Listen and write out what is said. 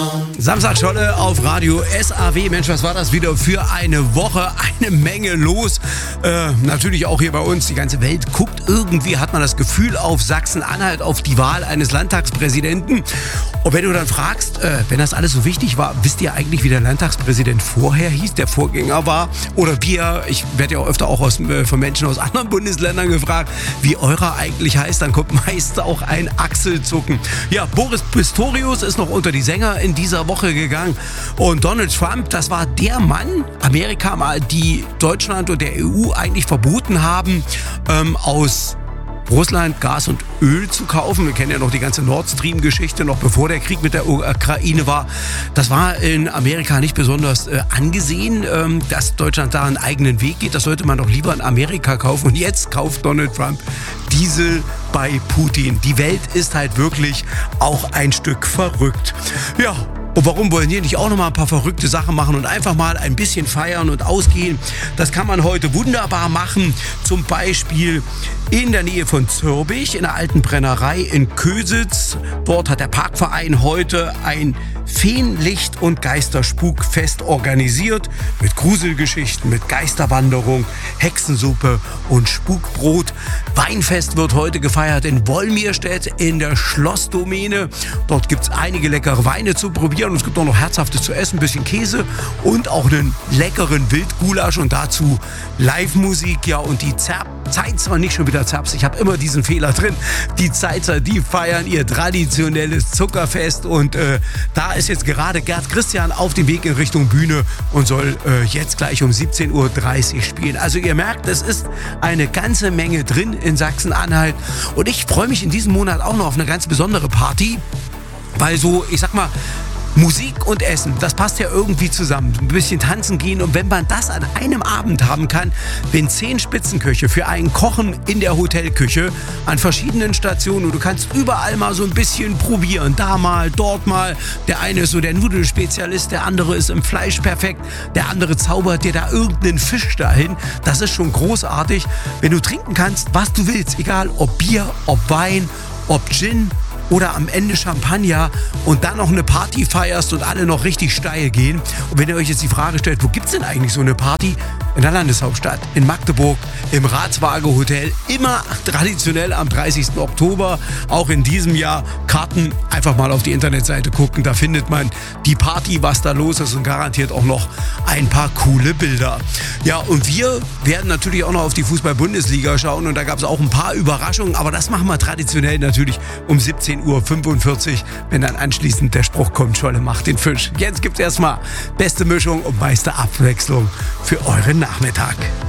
Samstagscholle auf Radio SAW. Mensch, was war das wieder für eine Woche? Eine Menge los. Natürlich auch hier bei uns. Die ganze Welt guckt irgendwie, hat man das Gefühl, auf Sachsen-Anhalt, auf die Wahl eines Landtagspräsidenten. Und wenn du dann fragst, wenn das alles so wichtig war, wisst ihr eigentlich, wie der Landtagspräsident vorher hieß, der Vorgänger war? Oder ich werde ja öfter auch von Menschen aus anderen Bundesländern gefragt, wie eurer eigentlich heißt. Dann kommt meist auch ein Achselzucken. Ja, Boris Pistorius ist noch unter die Sänger in dieser Woche gegangen. Und Donald Trump, das war der Mann, Amerika mal, die Deutschland und der EU eigentlich verboten haben, aus Russland Gas und Öl zu kaufen. Wir kennen ja noch die ganze Nord Stream-Geschichte, noch bevor der Krieg mit der Ukraine war. Das war in Amerika nicht besonders angesehen, dass Deutschland da einen eigenen Weg geht. Das sollte man doch lieber in Amerika kaufen. Und jetzt kauft Donald Trump Diesel bei Putin. Die Welt ist halt wirklich auch ein Stück verrückt. Ja. Und warum wollen wir nicht auch noch mal ein paar verrückte Sachen machen und einfach mal ein bisschen feiern und ausgehen? Das kann man heute wunderbar machen. Zum Beispiel in der Nähe von Zürbich, in der alten Brennerei in Kösitz. Dort hat der Parkverein heute ein Feenlicht- und Geisterspukfest organisiert. Mit Gruselgeschichten, mit Geisterwanderung, Hexensuppe und Spukbrot. Weinfest wird heute gefeiert in Wolmirstedt in der Schlossdomäne. Dort gibt es einige leckere Weine zu probieren. Und es gibt auch noch Herzhaftes zu essen, ein bisschen Käse und auch einen leckeren Wildgulasch und dazu Live-Musik. Ja, und die Zeitzer, nicht schon wieder Zaps, ich habe immer diesen Fehler drin. Die Zeitzer, die feiern ihr traditionelles Zuckerfest und da ist jetzt gerade Gerd Christian auf dem Weg in Richtung Bühne und soll jetzt gleich um 17.30 Uhr spielen. Also ihr merkt, es ist eine ganze Menge drin in Sachsen-Anhalt und ich freue mich in diesem Monat auch noch auf eine ganz besondere Party, weil so, ich sag mal, Musik und Essen, das passt ja irgendwie zusammen. Ein bisschen tanzen gehen und wenn man das an einem Abend haben kann, wenn 10 Spitzenköche für einen kochen in der Hotelküche an verschiedenen Stationen und du kannst überall mal so ein bisschen probieren. Da mal, dort mal. Der eine ist so der Nudelspezialist, der andere ist im Fleisch perfekt, der andere zaubert dir da irgendeinen Fisch dahin. Das ist schon großartig. Wenn du trinken kannst, was du willst, egal ob Bier, ob Wein, ob Gin oder am Ende Champagner und dann noch eine Party feierst und alle noch richtig steil gehen. Und wenn ihr euch jetzt die Frage stellt, wo gibt's denn eigentlich so eine Party? In der Landeshauptstadt, in Magdeburg, im Ratswaage Hotel, immer traditionell am 30. Oktober, auch in diesem Jahr. Karten, einfach mal auf die Internetseite gucken, da findet man die Party, was da los ist und garantiert auch noch ein paar coole Bilder. Ja, und wir werden natürlich auch noch auf die Fußball-Bundesliga schauen und da gab es auch ein paar Überraschungen, aber das machen wir traditionell natürlich um 17.45 Uhr, wenn dann anschließend der Spruch kommt, Scholle macht den Fisch. Jetzt gibt's erstmal beste Mischung und meiste Abwechslung für euren Nachmittag.